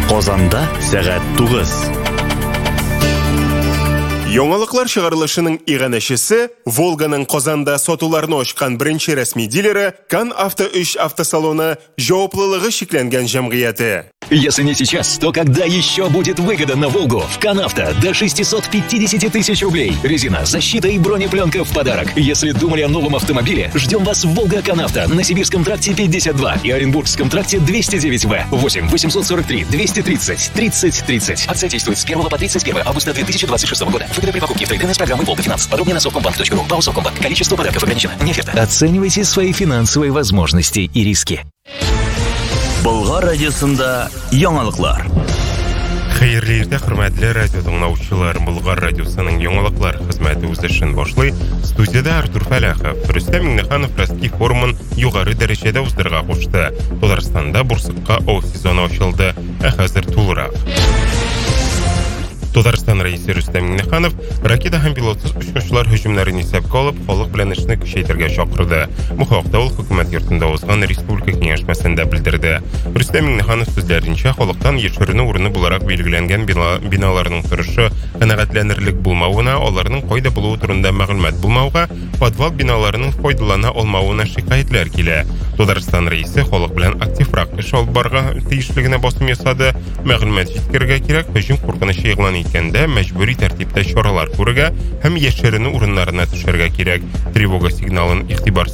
Казанда сәгать 9. Яңалыклар чыгарылышының иганәчесе, Волганың Казанда сатуларны ачкан беренче рәсми дилеры Кан Авто 3 автосалоны җаваплылыгы шикләнгән җәмгыяте. Если не сейчас, то когда еще будет выгода на Волгу? В Канавто до 650 тысяч рублей. Резина, защита и бронепленка в подарок. Если думали о новом автомобиле, ждем вас в Волга Канавто на Сибирском тракте 52 и Оренбургском тракте 209В. 8 843 230 30 30. Акция действует с 1 по 31 августа 2026 года. Выгода при покупке в трейдинг с программы Волга Финанс. Подробнее на совкомбанк.ру. ПАО Совкомбанк. Количество подарков ограничено. Не оферта. Оценивайте свои финансовые возможности и риски. Болгар радиосында яңалыклар. Хәерле иртә, хөрмәтле радио тыңлаучылар. Болгар радиосының яңалыклар хезмәте үз эшен башлый. Студияда Артур Фәләхов, Рөстәм Миңнеханов Россия форумын югары дәрәҗәдә уздырырга кушты. Татарстанда бурсыкка ау сезоны ачылды. Хәзер тулырак. Татарстан рәисе Рөстәм Миңнеханов ракета һәм пилотсыз очкычлар һөҗүмнәрен исәпкә алып, халык белән эшне көчәйтергә чакырды. Бу хакта ул хөкүмәт йортында узган республика киңәшмәсендә белдерде. Рөстәм Миңнеханов сүзләренчә, халыктан яшеренү урыны буларак билгеләнгән биналарның торышы канәгатьләнерлек булмавына, аларның кайда булуы турында мәгълүмат булмауга, подвал биналарының файдалана алмавына шикаятьләр килә. Татарстан рәисе халык белән активрак эш алып барырга тиешлегенә басым ясады. Мәгълүмат җиткерергә кирәк, һөҗүм куркынычы игълан иткәндә мәҗбүри тәртиптә чаралар күрергә һәм яшеренү урыннарына төшәргә кирәк. Тревога сигналын игътибарсыз